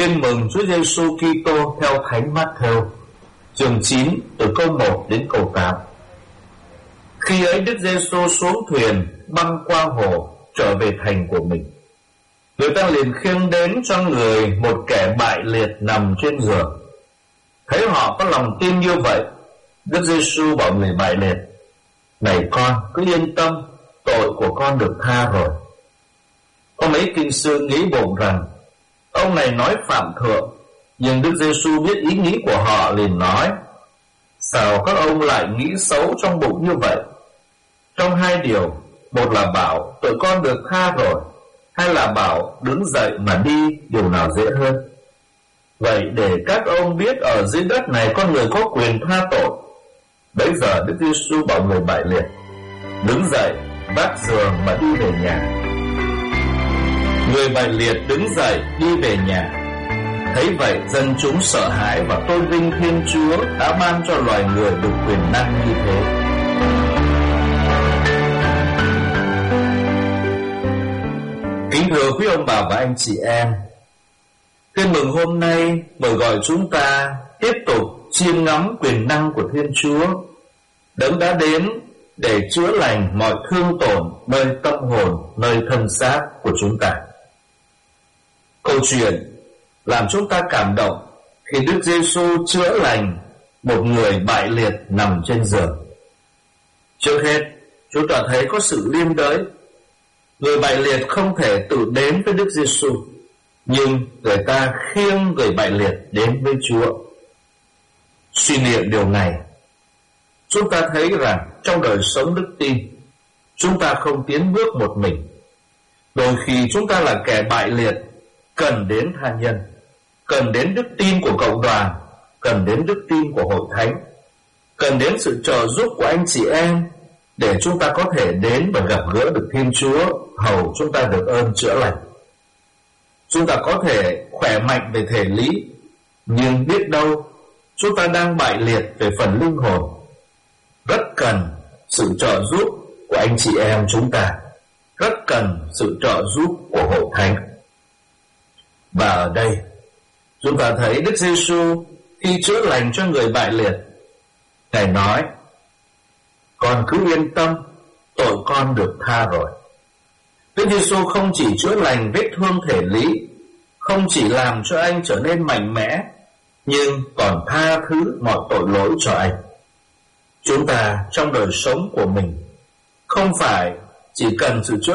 Tin mừng Chúa Giêsu Kitô theo Thánh Mát-thêu, chương 9 từ câu 1 đến câu 8. Khi ấy Đức Giêsu xuống thuyền băng qua hồ trở về thành của mình. Người ta liền khiêng đến cho người một kẻ bại liệt nằm trên giường. Thấy họ có lòng tin như vậy, Đức Giêsu bảo người bại liệt: "Này con, cứ yên tâm, tội của con được tha rồi." Có mấy kinh sư nghĩ bụng rằng ông này nói phạm thượng, nhưng Đức Giêsu biết ý nghĩ của họ liền nói: "Sao các ông lại nghĩ xấu trong bụng như vậy? Trong hai điều, một là bảo tội con được tha rồi, hay là bảo đứng dậy mà đi, điều nào dễ hơn? Vậy để các ông biết ở dưới đất này con người có quyền tha tội." Bấy giờ Đức Giêsu bảo người bại liệt: "Đứng dậy, vác giường mà đi về nhà." Người bại liệt đứng dậy đi về nhà. Thấy vậy, dân chúng sợ hãi và tôn vinh Thiên Chúa đã ban cho loài người được quyền năng như thế. Kính thưa quý ông bà và anh chị em, Tin mừng hôm nay mời gọi chúng ta tiếp tục chiêm ngắm quyền năng của Thiên Chúa, Đấng đã đến để chữa lành mọi thương tổn nơi tâm hồn, nơi thân xác của chúng ta. Câu chuyện làm chúng ta cảm động khi Đức Giêsu chữa lành một người bại liệt nằm trên giường. Trước hết, chúng ta thấy có sự liên đới. Người bại liệt không thể tự đến với Đức Giêsu, nhưng người ta khiêng người bại liệt đến với Chúa. Suy niệm điều này, chúng ta thấy rằng trong đời sống đức tin, chúng ta không tiến bước một mình. Đôi khi chúng ta là kẻ bại liệt, cần đến tha nhân, cần đến đức tin của cộng đoàn, cần đến đức tin của hội thánh, cần đến sự trợ giúp của anh chị em, để chúng ta có thể đến và gặp gỡ được Thiên Chúa, hầu chúng ta được ơn chữa lành. Chúng ta có thể khỏe mạnh về thể lý, nhưng biết đâu chúng ta đang bại liệt về phần linh hồn, rất cần sự trợ giúp của anh chị em chúng ta, rất cần sự trợ giúp của hội thánh. Và ở đây chúng ta thấy Đức Giêsu khi chữa lành cho người bại liệt, Ngài nói: "Con cứ yên tâm, tội con được tha rồi." Đức Giêsu không chỉ chữa lành vết thương thể lý, không chỉ làm cho anh trở nên mạnh mẽ, nhưng còn tha thứ mọi tội lỗi cho anh. Chúng ta trong đời sống của mình không phải chỉ cần sự chữa